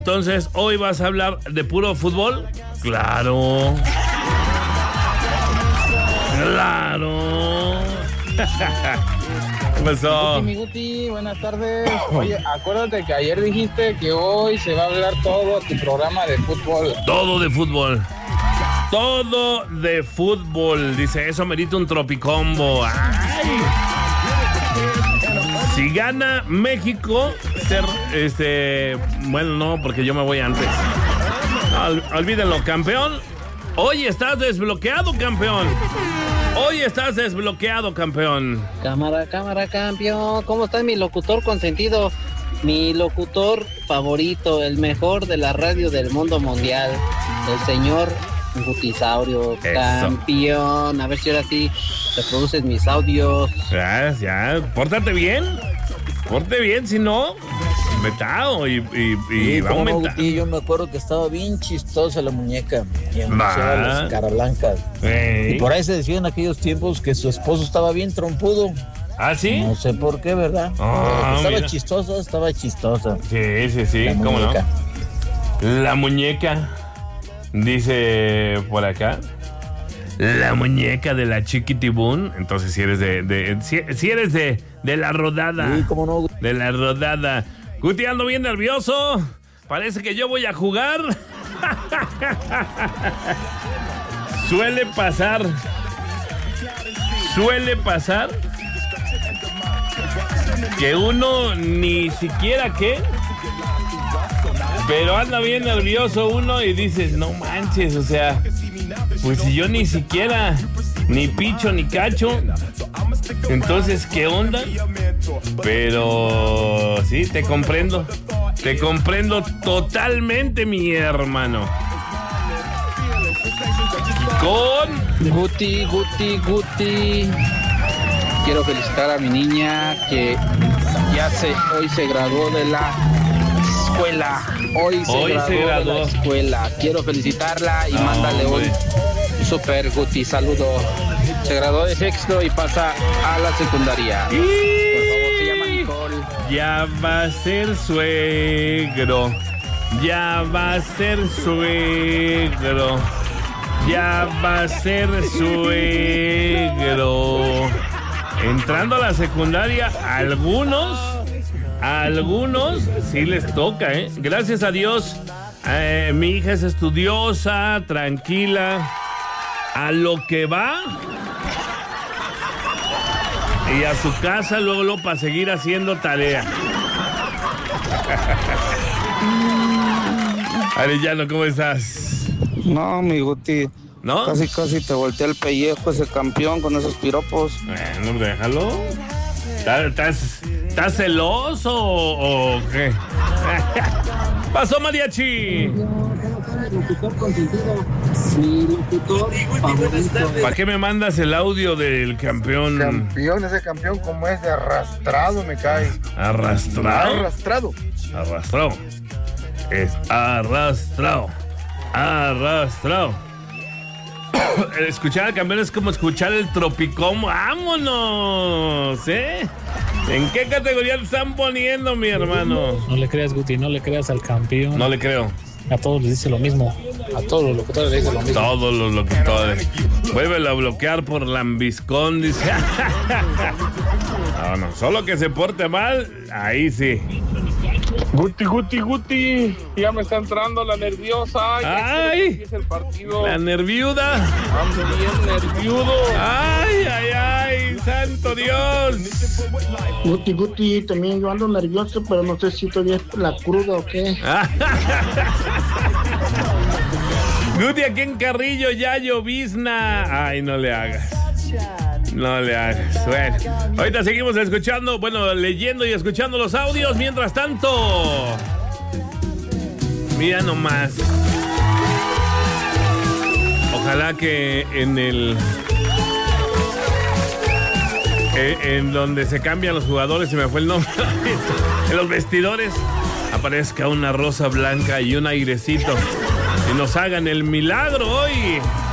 Entonces, ¿hoy vas a hablar de puro fútbol? Claro. Claro. ¿Qué pasó? Mi Guti, buenas tardes. Oye, acuérdate que ayer dijiste que hoy se va a hablar todo tu programa de fútbol. Todo de fútbol. Todo de fútbol. Dice, eso merita un tropicombo. ¡Ay! Si gana México, bueno, no, porque yo me voy antes. No, olvídenlo, campeón. Hoy estás desbloqueado, campeón. Hoy estás desbloqueado, campeón. Cámara, campeón. ¿Cómo está mi locutor consentido? Mi locutor favorito, el mejor de la radio del mundo mundial, el señor Gutisaurio, campeón. A ver si ahora sí reproduces mis audios. Ya, pórtate bien. Porte bien, si no, metado y va a aumentar. Y yo me acuerdo que estaba bien chistosa la muñeca y anunciaba las Carablancas. Y por ahí se decía en aquellos tiempos que su esposo estaba bien trompudo. ¿Ah, sí? No sé por qué, ¿verdad? Estaba chistosa. Sí, ¿cómo no? La muñeca, dice por acá. La muñeca de la Chiquitibún. Entonces, si eres si eres de la rodada. Sí, cómo no. De la rodada. Guti, ando bien nervioso. Parece que yo voy a jugar. Suele pasar que uno ni siquiera pero anda bien nervioso uno y dices, no manches, o sea, pues si yo ni siquiera ni picho ni cacho, entonces ¿qué onda? Pero sí, te comprendo totalmente, mi hermano. Con Guti. Quiero felicitar a mi niña que hoy se graduó de la escuela. Hoy se graduó de la escuela. Quiero felicitarla y mándale un super Guti saludo. Se graduó de sexto y pasa a la secundaria. Por favor, se llama Nicole. Ya va a ser suegro. Ya va a ser suegro. Entrando a la secundaria, algunos sí les toca, ¿eh? Gracias a Dios, mi hija es estudiosa, tranquila, a lo que va. Y a su casa luego para seguir haciendo tarea. Arellano, ¿cómo estás? No, mi Guti. ¿No? Casi te voltea el pellejo ese campeón con esos piropos. Bueno, déjalo. ¿Estás celoso o qué? Pasó, mariachi. Mi locutor favorito. ¿Para qué me mandas el audio del campeón? Ese campeón como es de arrastrado me cae. ¿Arrastrado? Arrastrado. Es arrastrado. Escuchar al campeón es como escuchar el tropicón. ¡Vámonos! ¿En qué categoría te están poniendo, mi hermano? No le creas, Guti, no le creas al campeón. No le creo. A todos les dice lo mismo. A todos los locutores les dice lo mismo. Todos los locutores. Vuélvelo a bloquear por lambiscón, dice. No, solo que se porte mal, ahí sí. Guti, ya me está entrando la nerviosa. ¡Ay! Es el partido. La nerviuda. Ando bien nerviudo. ¡Ay! ¡Santo Dios! Guti, también yo ando nervioso, pero no sé si todavía es la cruda o qué. Guti, aquí en Carrillo ya llovizna. Ay, no le hagas. Bueno, ahorita seguimos escuchando, leyendo y escuchando los audios. Mientras tanto, mira nomás. Ojalá que en donde se cambian los jugadores, se me fue el nombre, en los vestidores, aparezca una rosa blanca y un airecito y nos hagan el milagro hoy.